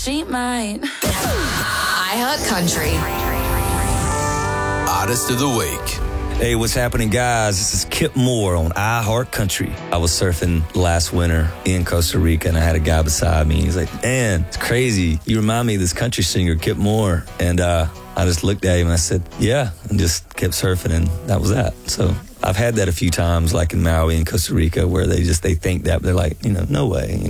she might. iHeartCountry. Artist of the Week. Hey, what's happening, guys? This is Kip Moore on iHeartCountry. I was surfing last winter in Costa Rica, and I had a guy beside me. He's like, man, it's crazy. You remind me of this country singer, Kip Moore. And I just looked at him and I said, yeah, and just kept surfing, and that was that. So I've had that a few times, like in Maui and Costa Rica, where they think that, but they're like, no way.